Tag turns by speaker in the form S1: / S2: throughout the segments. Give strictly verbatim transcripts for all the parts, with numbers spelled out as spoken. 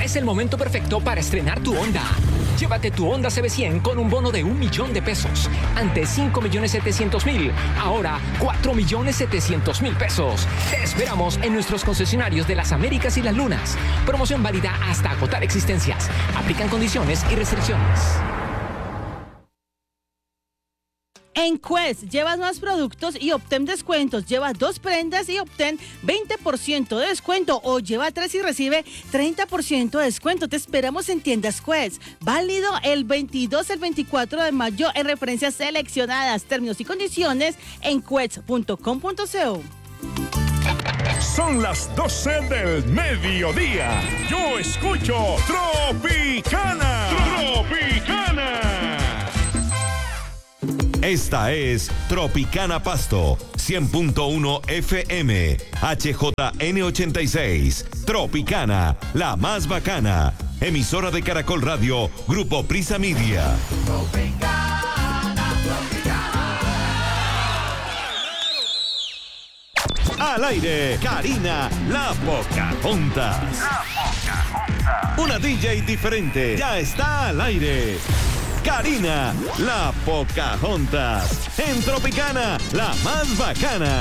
S1: Es el momento perfecto para estrenar tu Honda. Llévate tu Honda C B cien con un bono de un millón de pesos. Antes cinco millones setecientos mil, ahora cuatro millones setecientos mil pesos. Te esperamos en nuestros concesionarios de las Américas y las Lunas. Promoción válida hasta agotar existencias. Aplican condiciones y restricciones.
S2: En Quest, llevas más productos y obtén descuentos. Lleva dos prendas y obtén veinte por ciento de descuento. O lleva tres y recibe treinta por ciento de descuento. Te esperamos en tiendas Quest. Válido el veintidós al veinticuatro de mayo en referencias seleccionadas. Términos y condiciones en quest punto com punto co.
S3: Son las doce del mediodía. Yo escucho Tropicana. Tropicana.
S4: Esta es Tropicana Pasto, cien punto uno F M, H J N ochenta y seis. Tropicana, la más bacana. Emisora de Caracol Radio, Grupo Prisa Media. Tropicana, Tropicana. Al aire, Karina, la Pocahontas. La Pocahontas. Una D J diferente, ya está al aire. Karina, la Pocahontas. En Tropicana, la más bacana.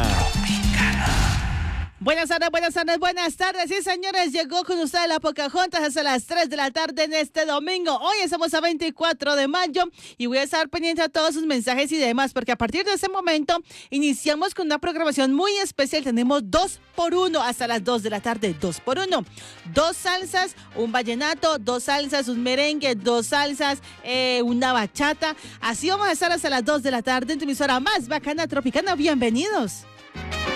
S2: Buenas tardes, buenas tardes, buenas tardes. Sí, señores, llegó con ustedes la Pocahontas hasta las tres de la tarde en este domingo. Hoy estamos a veinticuatro de mayo y voy a estar pendiente a todos sus mensajes y demás, porque a partir de ese momento iniciamos con una programación muy especial. Tenemos dos por uno hasta las dos de la tarde, dos por uno. Dos salsas, un vallenato, dos salsas, un merengue, dos salsas, eh, una bachata. Así vamos a estar hasta las dos de la tarde en tu emisora más bacana Tropicana. Bienvenidos.